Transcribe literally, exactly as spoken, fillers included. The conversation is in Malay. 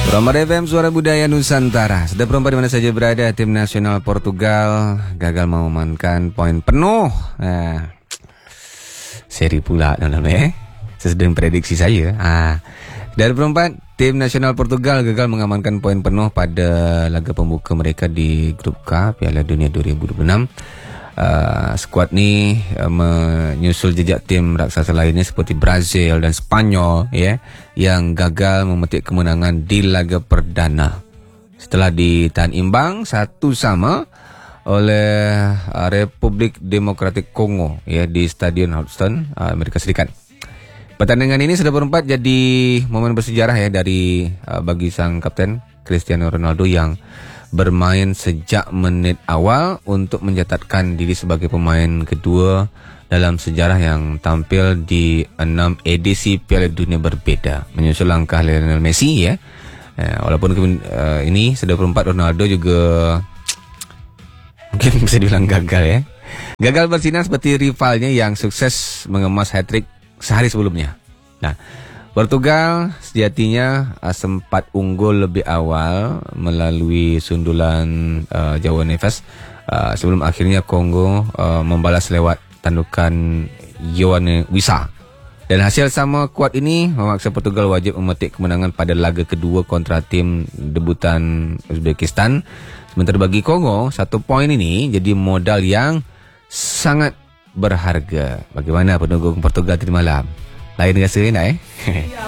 Perempat F M Suara Budaya Nusantara. Sudah perempat di mana saja berada, tim nasional Portugal gagal mengamankan poin penuh. Nah, seri pula namanya. Sesuai prediksi saya. Ah, dari perempat, tim nasional Portugal gagal mengamankan poin penuh pada laga pembuka mereka di Grup K Piala Dunia dua ribu dua puluh enam. Uh, skuad ni uh, menyusul jejak tim raksasa lainnya seperti Brazil dan Spanyol, ya, yang gagal memetik kemenangan di laga perdana setelah ditahan imbang satu sama oleh uh, Republik Demokratik Kongo, ya, di Stadion Houston, uh, Amerika Serikat. Pertandingan ini sudah berempat jadi momen bersejarah, ya, dari uh, bagi sang kapten Cristiano Ronaldo yang bermain sejak menit awal untuk mencatatkan diri sebagai pemain kedua dalam sejarah yang tampil di enam edisi Piala Dunia berbeda, menyusul langkah Lionel Messi, ya. Eh, walaupun uh, ini sudah berempat, Ronaldo juga mungkin bisa dibilang gagal, ya. Gagal bersinar seperti rivalnya yang sukses mengemas hat-trick sehari sebelumnya. Nah, Portugal sejatinya uh, sempat unggul lebih awal melalui sundulan uh, João Neves uh, sebelum akhirnya Kongo uh, membalas lewat tandukan Yoane Wissa. Dan hasil sama kuat ini memaksa Portugal wajib memetik kemenangan pada laga kedua kontra tim debutan Uzbekistan. Sementara bagi Kongo, satu poin ini jadi modal yang sangat berharga. Bagaimana pendukung Portugal tadi malam? Lain rasa enak, eh?